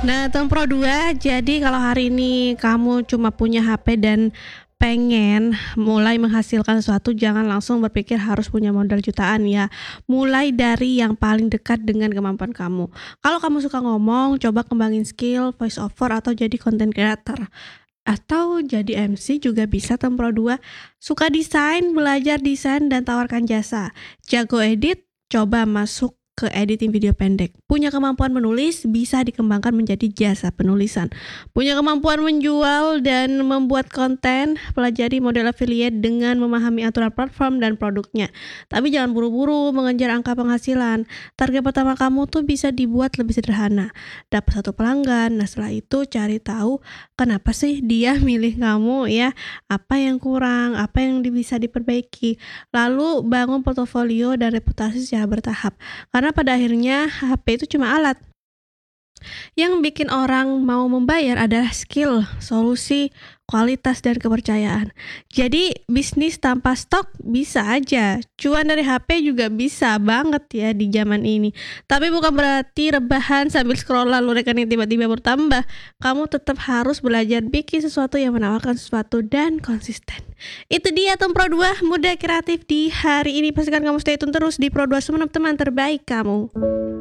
Nah, Tempro 2, jadi kalau hari ini kamu cuma punya HP dan pengen mulai menghasilkan sesuatu, jangan langsung berpikir harus punya modal jutaan ya. Mulai dari yang paling dekat dengan kemampuan kamu. Kalau kamu suka ngomong, coba kembangin skill voice over atau jadi content creator. Atau jadi MC juga bisa Tempro 2. Suka desain, belajar desain dan tawarkan jasa. Jago edit, coba masuk ke editing video pendek. Punya kemampuan menulis, bisa dikembangkan menjadi jasa penulisan. Punya kemampuan menjual dan membuat konten, pelajari model affiliate dengan memahami aturan platform dan produknya. Tapi jangan buru-buru mengejar angka penghasilan. Target pertama kamu tuh bisa dibuat lebih sederhana. Dapat 1 pelanggan, nah setelah itu cari tahu kenapa sih dia milih kamu ya, apa yang kurang, apa yang bisa diperbaiki. Lalu bangun portofolio dan reputasi secara bertahap. Karena pada akhirnya HP itu cuma alat. Yang bikin orang mau membayar adalah skill, solusi, kualitas, dan kepercayaan. Jadi bisnis tanpa stok bisa aja. Cuan dari HP juga bisa banget ya di zaman ini. Tapi bukan berarti rebahan sambil scroll lalu rekening tiba-tiba bertambah. Kamu tetap harus belajar bikin sesuatu yang menawarkan sesuatu dan konsisten. Itu dia Tempro 2, muda kreatif di hari ini. Pastikan kamu stay tune terus di Pro 2 teman terbaik kamu.